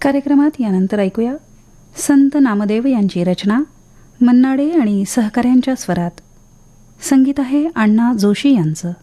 कार्यक्रमात यानंतर ऐकूया संत नामदेव यांची रचना मन्नाडे आणि सहकाऱ्यांच्या स्वरात. संगीत आहे अण्णा जोशी यांचं.